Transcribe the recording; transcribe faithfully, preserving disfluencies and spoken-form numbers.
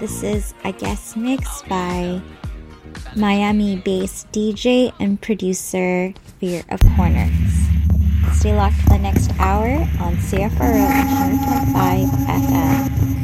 This is a guest mix by Miami-based D J and producer Fear of Corners. Stay locked for the next hour